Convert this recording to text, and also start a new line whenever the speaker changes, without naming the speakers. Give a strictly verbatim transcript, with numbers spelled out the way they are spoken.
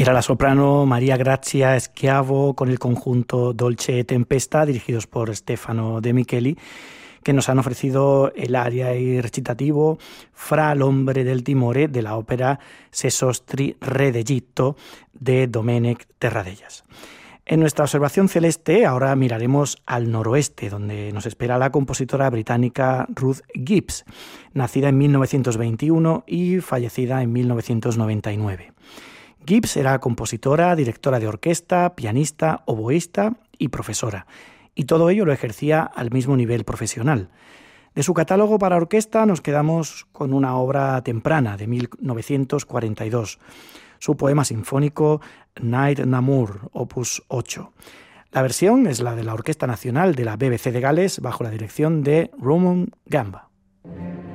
Era la soprano Maria Grazia Schiavo con el conjunto Dolce e Tempesta, dirigidos por Stefano De Micheli, que nos han ofrecido el aria y recitativo Fra l'ombre del timore de la ópera Sesostri, re d'Egitto de Domènec Terradellas. En nuestra observación celeste ahora miraremos al noroeste, donde nos espera la compositora británica Ruth Gibbs, nacida en mil novecientos veintiuno y fallecida en mil novecientos noventa y nueve. Gibbs era compositora, directora de orquesta, pianista, oboísta y profesora, y todo ello lo ejercía al mismo nivel profesional. De su catálogo para orquesta nos quedamos con una obra temprana de mil novecientos cuarenta y dos, su poema sinfónico Night Namur, opus ocho. La versión es la de la Orquesta Nacional de la B B C de Gales bajo la dirección de Roman Gamba.